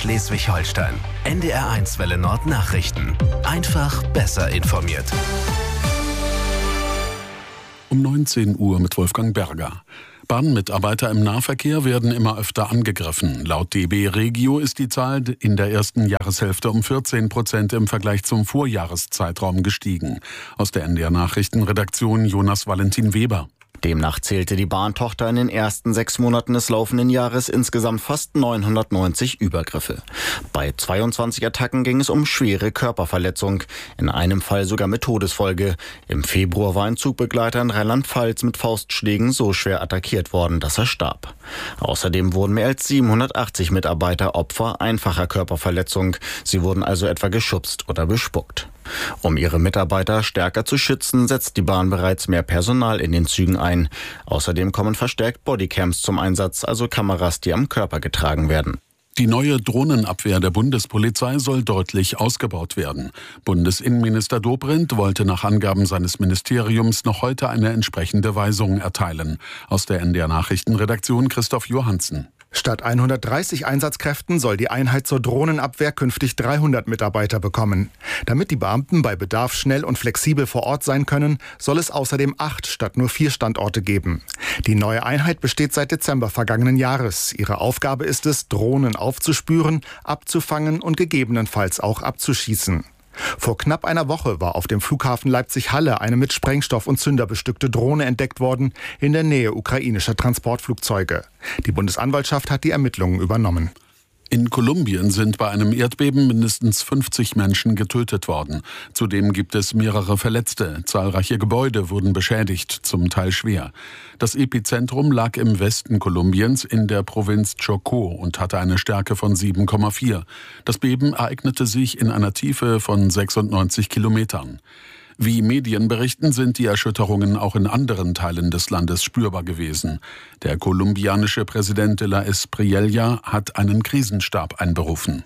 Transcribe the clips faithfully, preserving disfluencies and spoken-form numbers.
Schleswig-Holstein. N D R eins Welle Nord Nachrichten. Einfach besser informiert. Um neunzehn Uhr mit Wolfgang Berger. Bahnmitarbeiter im Nahverkehr werden immer öfter angegriffen. Laut D B Regio ist die Zahl in der ersten Jahreshälfte um vierzehn Prozent im Vergleich zum Vorjahreszeitraum gestiegen. Aus der N D R Nachrichtenredaktion Jonas Valentin Weber. Demnach zählte die Bahntochter in den ersten sechs Monaten des laufenden Jahres insgesamt fast neunhundertneunzig Übergriffe. Bei zweiundzwanzig Attacken ging es um schwere Körperverletzung, in einem Fall sogar mit Todesfolge. Im Februar war ein Zugbegleiter in Rheinland-Pfalz mit Faustschlägen so schwer attackiert worden, dass er starb. Außerdem wurden mehr als siebenhundertachtzig Mitarbeiter Opfer einfacher Körperverletzung. Sie wurden also etwa geschubst oder bespuckt. Um ihre Mitarbeiter stärker zu schützen, setzt die Bahn bereits mehr Personal in den Zügen ein. Außerdem kommen verstärkt Bodycams zum Einsatz, also Kameras, die am Körper getragen werden. Die neue Drohnenabwehr der Bundespolizei soll deutlich ausgebaut werden. Bundesinnenminister Dobrindt wollte nach Angaben seines Ministeriums noch heute eine entsprechende Weisung erteilen. Aus der N D R Nachrichtenredaktion Christoph Johansen. Statt hundertdreißig Einsatzkräften soll die Einheit zur Drohnenabwehr künftig dreihundert Mitarbeiter bekommen. Damit die Beamten bei Bedarf schnell und flexibel vor Ort sein können, soll es außerdem acht statt nur vier Standorte geben. Die neue Einheit besteht seit Dezember vergangenen Jahres. Ihre Aufgabe ist es, Drohnen aufzuspüren, abzufangen und gegebenenfalls auch abzuschießen. Vor knapp einer Woche war auf dem Flughafen Leipzig-Halle eine mit Sprengstoff und Zünder bestückte Drohne entdeckt worden, in der Nähe ukrainischer Transportflugzeuge. Die Bundesanwaltschaft hat die Ermittlungen übernommen. In Kolumbien sind bei einem Erdbeben mindestens fünfzig Menschen getötet worden. Zudem gibt es mehrere Verletzte. Zahlreiche Gebäude wurden beschädigt, zum Teil schwer. Das Epizentrum lag im Westen Kolumbiens in der Provinz Chocó und hatte eine Stärke von sieben Komma vier. Das Beben ereignete sich in einer Tiefe von sechsundneunzig Kilometern. Wie Medien berichten, sind die Erschütterungen auch in anderen Teilen des Landes spürbar gewesen. Der kolumbianische Präsident de la Espriella hat einen Krisenstab einberufen.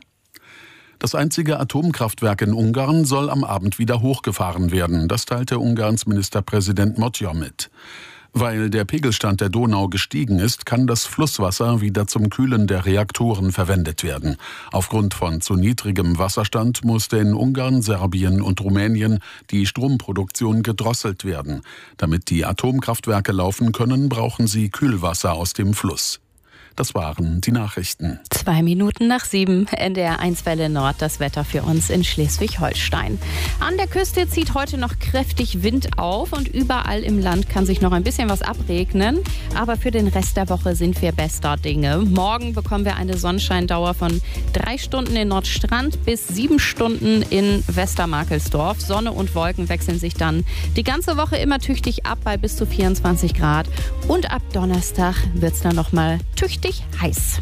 Das einzige Atomkraftwerk in Ungarn soll am Abend wieder hochgefahren werden. Das teilte Ungarns Ministerpräsident Magyar mit. Weil der Pegelstand der Donau gestiegen ist, kann das Flusswasser wieder zum Kühlen der Reaktoren verwendet werden. Aufgrund von zu niedrigem Wasserstand musste in Ungarn, Serbien und Rumänien die Stromproduktion gedrosselt werden. Damit die Atomkraftwerke laufen können, brauchen sie Kühlwasser aus dem Fluss. Das waren die Nachrichten. Zwei Minuten nach sieben, N D R eins Welle Nord, das Wetter für uns in Schleswig-Holstein. An der Küste zieht heute noch kräftig Wind auf und überall im Land kann sich noch ein bisschen was abregnen. Aber für den Rest der Woche sind wir bester Dinge. Morgen bekommen wir eine Sonnenscheindauer von drei Stunden in Nordstrand bis sieben Stunden in Westermarkelsdorf. Sonne und Wolken wechseln sich dann die ganze Woche immer tüchtig ab bei bis zu vierundzwanzig Grad. Und ab Donnerstag wird es dann nochmal tüchtig heiß.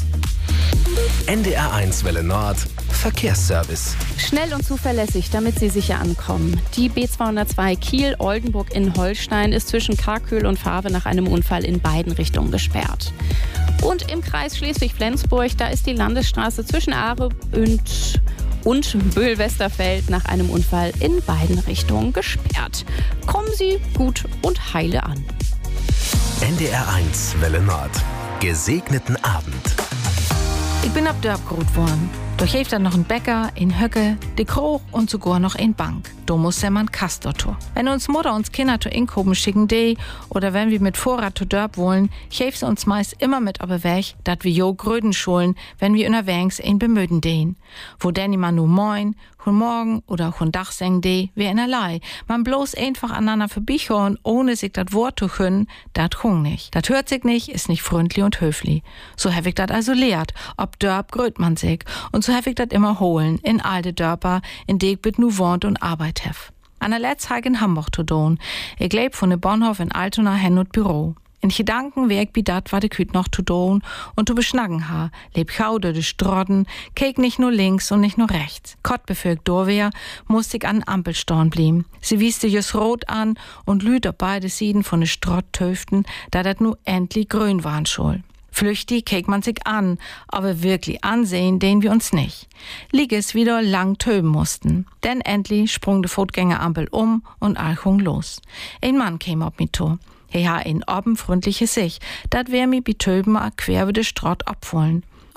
N D R eins Welle Nord Verkehrsservice. Schnell und zuverlässig, damit Sie sicher ankommen. Die B zweihundertzwei Kiel-Oldenburg in Holstein ist zwischen Karkül und Faave nach einem Unfall in beiden Richtungen gesperrt. Und im Kreis Schleswig-Flensburg, da ist die Landesstraße zwischen Aare und und Böhl-Westerfeld nach einem Unfall in beiden Richtungen gesperrt. Kommen Sie gut und heile an. N D R eins Welle Nord. Gesegneten Abend. Ich bin ab Dörp groß worden. Doch hilft dann noch ein Bäcker, ein Höcke, die Kroch und sogar noch ein Bank. Da muss ja man Kastortor. Wenn uns Mutter uns Kinder zu Inkoben schicken de, oder wenn wir mit Vorrat zu Dörp wollen, hilft sie uns meist immer mit aber weg, dat wir jo Gröden schulen, wenn wir unterwegs ein bemöden den. Wo denn immer nur moin, hun morgen oder hun Dach seng de, wie einerlei. Man bloß einfach aneinander vorbeichorn, ohne sich dat Wort zu können, dat hung nicht. Dat hört sich nicht, ist nicht freundlich und höflich. So hab ich dat also lehrt, ob Dörp gröt man sich. Und so hab ich dat immer holen, in alte Dörper, in de ich bit nu wohnt und arbeit hef. An der letzten Tag in Hamburg zu doen. Ich leb von de Bahnhof in Altona hin und Büro. In Gedanken werk bi dat, wat ich hüt noch zu doen und zu beschnacken ha. Leb gau durch de Strotten, kek nicht nur links und nicht nur rechts. Kott befürgt Dorwehr, musste ich an Ampelstorn blieben. Sie wieste just rot an und lüht auf beide Sieden von de Strotttöften, da dat nu endlich grün waren schul. Flüchtig kek man sich an, aber wirklich ansehen, den wir uns nicht. Lieg es wieder lang töben mussten. Denn endlich sprung de Fußgängerampel um und Alchung los. Ein Mann käm auf mich zu. Er ha ein oben freundliches Sich, dat wär mi bi töben a quer über de Strott abfollen.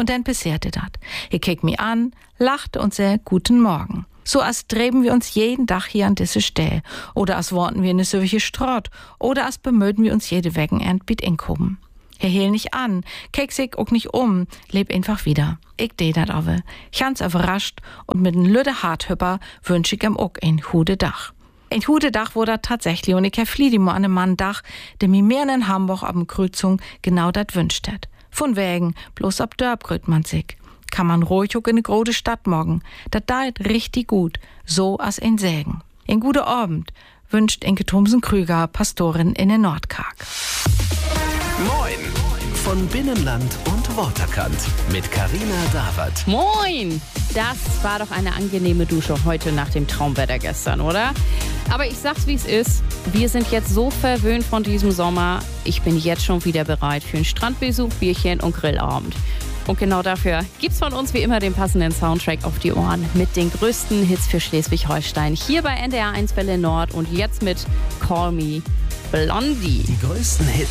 Und dann passierte das. Er kickt mich an, lachte und sagt Guten Morgen. So als dreben wir uns jeden Tag hier an diese Stelle. Oder als worten wir in eine solche Straat. Oder als bemühen wir uns jede Wochenend mit Inkommen. Er hielt nicht an, keck sich auch nicht um, leb einfach wieder. Ich deh dat aber. Ganz überrascht und mit einem lüde Harthüpper wünsch ich ihm auch ein gute Dach. Ein gute Dach wurde tatsächlich und ich hab flieh an einem Mann Dach, der mir mehr in Hamburg ab dem Kreuzung genau dat wünscht hat. Von wegen, bloß ab Dörp grüßt man sich. Kann man ruhig auch in eine große Stadt morgen. Dat deit richtig gut, so als ein Sägen. Ein guter Abend wünscht Inke Thomsen-Krüger, Pastorin in der Nordkarg. Moin von Binnenland und Waterkant mit Carina Dawert. Moin! Das war doch eine angenehme Dusche heute nach dem Traumwetter gestern, oder? Aber ich sag's, wie es ist. Wir sind jetzt so verwöhnt von diesem Sommer. Ich bin jetzt schon wieder bereit für einen Strandbesuch, Bierchen und Grillabend. Und genau dafür gibt's von uns wie immer den passenden Soundtrack auf die Ohren mit den größten Hits für Schleswig-Holstein. Hier bei N D R eins Welle Nord und jetzt mit Call Me Blondie. Die größten Hits